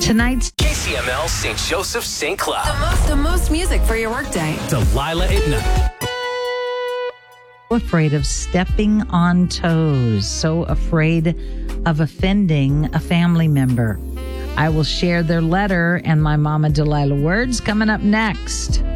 Tonight's KCML St. Joseph St. Cloud. The most music for your workday. Delilah at night. afraid of stepping on toes, so afraid of offending a family member. I will share their letter and my Mama Delilah words coming up next.